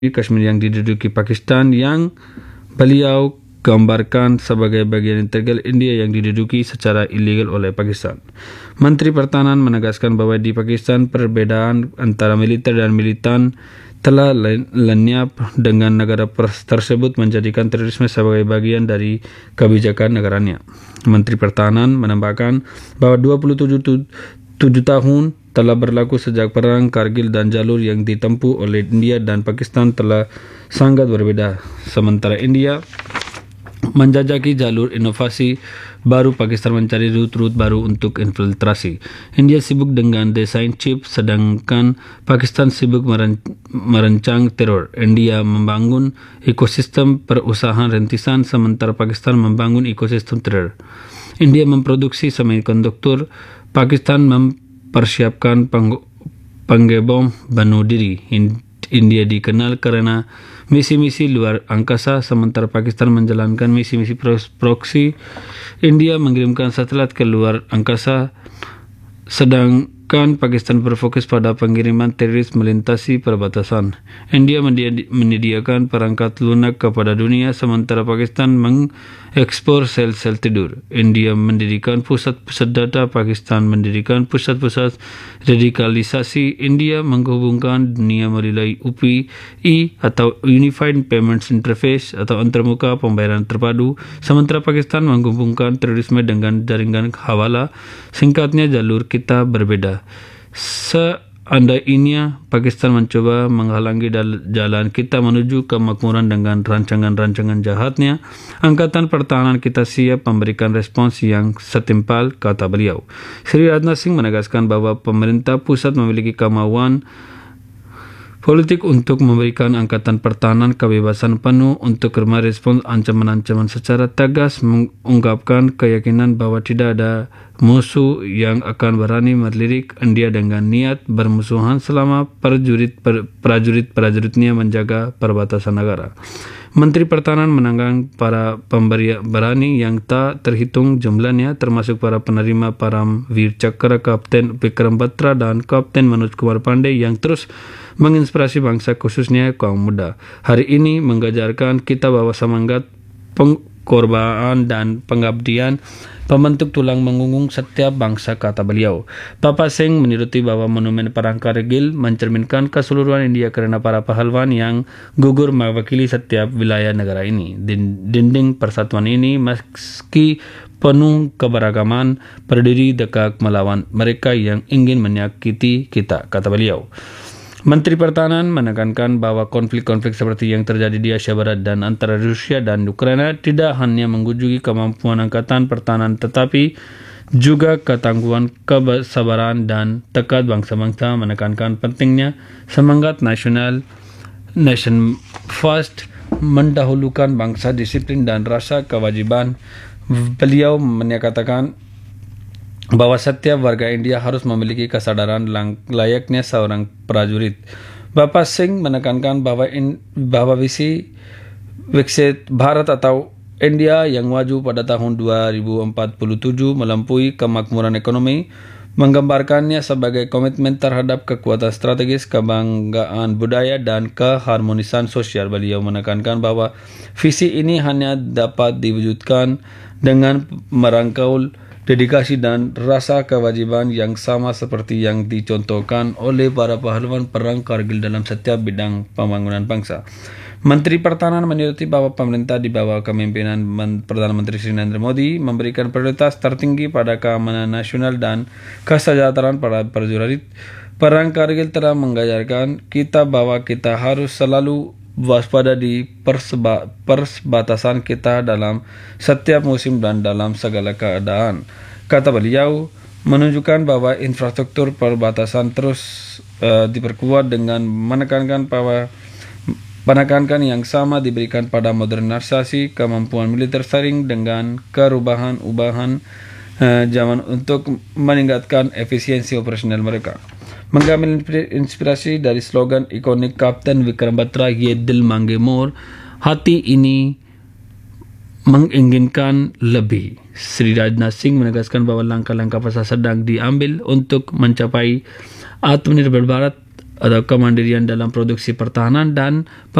Kashmir yang diduduki Pakistan yang beliau gambarkan sebagai bagian integral India yang diduduki secara ilegal oleh Pakistan. Menteri Pertahanan menegaskan bahwa di Pakistan perbedaan antara militer dan militan telah lenyap dengan negara tersebut menjadikan terorisme sebagai bagian dari kebijakan negaranya. Menteri Pertahanan menambahkan bahwa 27 tahun telah berlaku sejak perang Kargil dan jalur yang ditempuh oleh India dan Pakistan telah sangat berbeda. Sementara India menjajaki jalur inovasi baru, Pakistan mencari rute-rute baru untuk infiltrasi. India sibuk dengan desain chip, sedangkan Pakistan sibuk merancang teror. India membangun ekosistem perusahaan rintisan, sementara Pakistan membangun ekosistem teror. India memproduksi semikonduktor, Pakistan mempersiapkan pengebom bunuh diri. India dikenal karena misi-misi luar angkasa, sementara Pakistan menjalankan misi-misi proksi. India mengirimkan satelit ke luar angkasa, sedangkan Pakistan berfokus pada pengiriman teroris melintasi perbatasan. India menyediakan perangkat lunak kepada dunia, sementara Pakistan mengekspor sel-sel tidur. India mendirikan pusat-pusat data, Pakistan mendirikan pusat-pusat radikalisasi. India menghubungkan dunia melalui UPI atau Unified Payments Interface atau antarmuka pembayaran terpadu, sementara Pakistan menghubungkan terorisme dengan jaringan hawala. Singkatnya, jalur kita berbeda. Seandainya Pakistan mencoba menghalangi jalan kita menuju kemakmuran dengan rancangan-rancangan jahatnya, Angkatan Pertahanan kita siap memberikan respons yang setimpal, kata beliau. Sri Rajnath Singh menegaskan bahwa pemerintah pusat memiliki kemauan politik untuk memberikan Angkatan Pertahanan kebebasan penuh untuk merespons ancaman-ancaman secara tegas, mengungkapkan keyakinan bahwa tidak ada musuh yang akan berani melirik India dengan niat bermusuhan selama prajurit-prajuritnya menjaga perbatasan negara. Menteri Pertahanan menanggang para pemberi berani yang tak terhitung jumlahnya, termasuk para penerima Param Veer Chakra, Kapten Vikram Batra dan Kapten Manoj Kumar Pandey yang terus menginspirasi bangsa, khususnya kaum muda. Hari ini mengajarkan kita bahwa semangat pengorbanan dan pengabdian pembentuk tulang punggung setiap bangsa, kata beliau. Bapak Singh menuruti bahwa monumen Perang Kargil mencerminkan keseluruhan India karena para pahlawan yang gugur mewakili setiap wilayah negara ini. Dinding persatuan ini meski penuh keberagaman berdiri tegak melawan mereka yang ingin menyakiti kita, kata beliau. Menteri Pertahanan menekankan bahwa konflik-konflik seperti yang terjadi di Asia Barat dan antara Rusia dan Ukraina tidak hanya menguji kemampuan Angkatan Pertahanan, tetapi juga ketangguhan, kesabaran dan tekad bangsa-bangsa, menekankan pentingnya semangat nasional, nation first, mendahulukan bangsa, disiplin dan rasa kewajiban. Beliau menyatakan bahwa setiap warga India harus memiliki kesadaran layaknya seorang prajurit. Bapak Singh menekankan bahwa visi Viksit Bharat atau India yang maju pada tahun 2047 melampaui kemakmuran ekonomi, menggambarkannya sebagai komitmen terhadap kekuatan strategis, kebanggaan budaya, dan keharmonisan sosial. Beliau menekankan bahwa visi ini hanya dapat diwujudkan dengan merangkul dedikasi dan rasa kewajiban yang sama seperti yang dicontohkan oleh para pahlawan perang Kargil dalam setiap bidang pembangunan bangsa. Menteri Pertahanan menuruti bahwa pemerintah di bawah kepemimpinan Perdana Menteri Sri Narendra Modi memberikan prioritas tertinggi pada keamanan nasional dan kesejahteraan para prajurit. Perang Kargil telah mengajarkan kita bahwa kita harus selalu waspada di perbatasan kita dalam setiap musim dan dalam segala keadaan, kata beliau, menunjukkan bahwa infrastruktur perbatasan terus diperkuat dengan menekankan yang sama diberikan pada modernisasi kemampuan militer seiring dengan perubahan zaman untuk meningkatkan efisiensi operasional mereka. Mengambil inspirasi dari slogan ikonik Kapten Vikram Batra, "Ye dil mange more," hati ini menginginkan lebih. Sri Rajnath Singh menegaskan bahwa langkah-langkah besar sedang diambil untuk mencapai Atmanirbhar Bharat atau kemandirian dalam produksi pertahanan dan